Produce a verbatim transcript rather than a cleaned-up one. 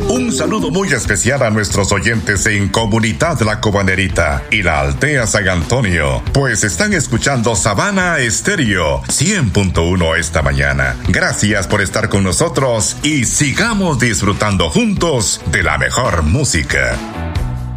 Un saludo muy especial a nuestros oyentes en Comunidad La Cobanerita y la Altea San Antonio, pues están escuchando Sabana Estéreo cien punto uno esta mañana. Gracias por estar con nosotros y sigamos disfrutando juntos de la mejor música.